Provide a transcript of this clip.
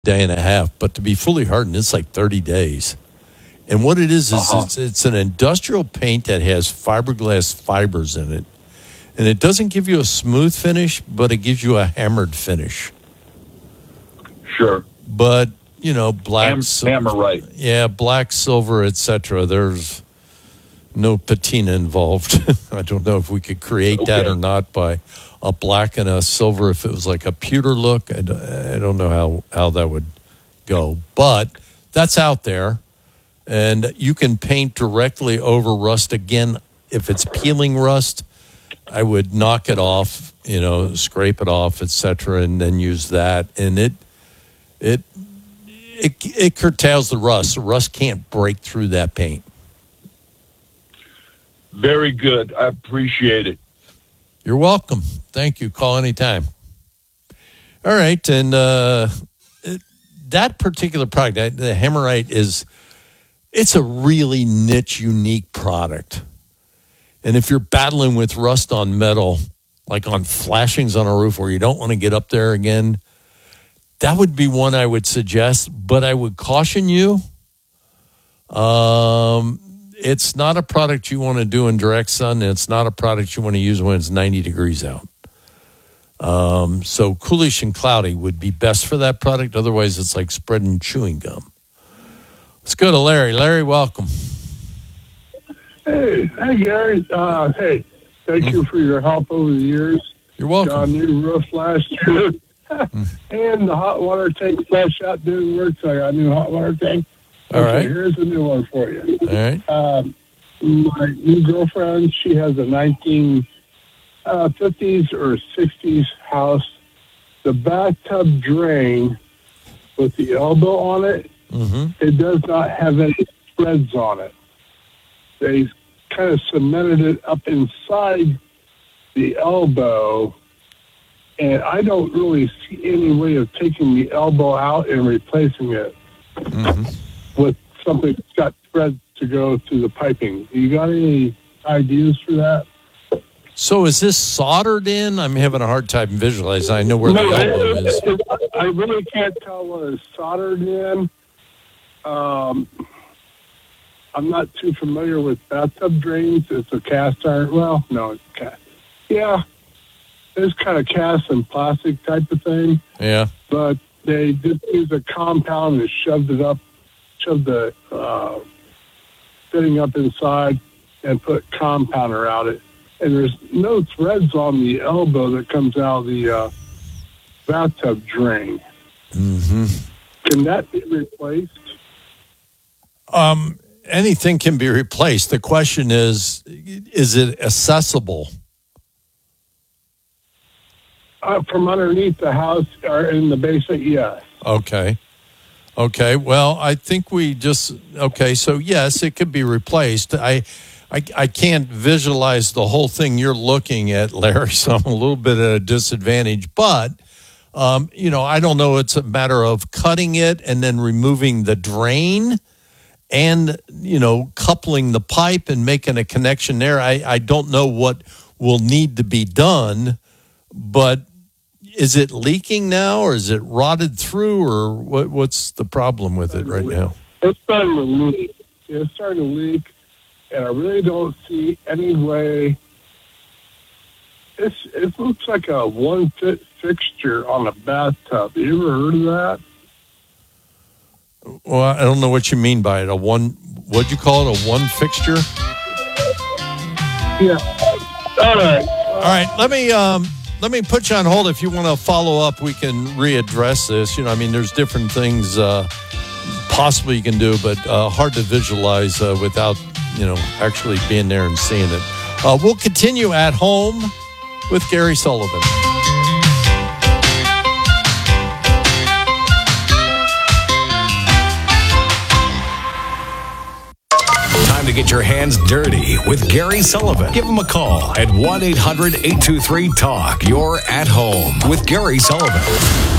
day and a half, but to be fully hardened, it's like 30 days. And what it is it's an industrial paint that has fiberglass fibers in it. And it doesn't give you a smooth finish, but it gives you a hammered finish. Sure. But, black... Hammerite. Yeah, black, silver, etc. There's no patina involved. I don't know if we could create that or not by a black and a silver. If it was like a pewter look, I don't know how that would go. But that's out there. And you can paint directly over rust. Again, if it's peeling rust, I would knock it off, scrape it off, etc., and then use that. And it curtails the rust. The rust can't break through that paint. Very good. I appreciate it. You're welcome. Thank you. Call anytime. All right. And that particular product, the Hammerite, it's a really niche, unique product. And if you're battling with rust on metal, like on flashings on a roof where you don't want to get up there again, that would be one I would suggest. But I would caution you, it's not a product you want to do in direct sun, and it's not a product you want to use when it's 90 degrees out. So coolish and cloudy would be best for that product. Otherwise, it's like spreading chewing gum. Let's go to Larry. Larry, welcome. Hey, Gary. Hey, thank you for your help over the years. You're welcome. Got a new roof last year. And the hot water tank flush out didn't work, so I got a new hot water tank. All right. Here's a new one for you. All right. My new girlfriend, she has a 1950s or 60s house. The bathtub drain with the elbow on it, it does not have any threads on it. They kind of cemented it up inside the elbow, and I don't really see any way of taking the elbow out and replacing it with something that's got threads to go through the piping. You got any ideas for that? So is this soldered in? I'm having a hard time visualizing. I know where the elbow is. I really can't tell what it's soldered in. I'm not too familiar with bathtub drains. It's a cast iron. Well, no, it's cast. Yeah, it's kind of cast and plastic type of thing. Yeah. But they just used a compound and shoved the fitting up inside and put compound around it. And there's no threads on the elbow that comes out of the bathtub drain. Can that be replaced? Anything can be replaced. The question is it accessible? From underneath the house or in the basement, yes. Okay. Well, I think so yes, it could be replaced. I can't visualize the whole thing you're looking at, Larry, so I'm a little bit at a disadvantage. But, I don't know. It's a matter of cutting it and then removing the drain and, coupling the pipe and making a connection there. I don't know what will need to be done, but is it leaking now or is it rotted through or what's the problem with it right now? It's starting to leak. It's starting to leak, and I really don't see any way. It looks like a one-fit fixture on a bathtub. You ever heard of that? Well, I don't know what you mean by it. What'd you call it? A one fixture? Yeah. All right. All right. Let me put you on hold. If you want to follow up, we can readdress this. There's different things possibly you can do, but hard to visualize without, actually being there and seeing it. We'll continue at home with Gary Sullivan. Time to get your hands dirty with Gary Sullivan. Give him a call at 1-800-823-TALK. You're at home with Gary Sullivan.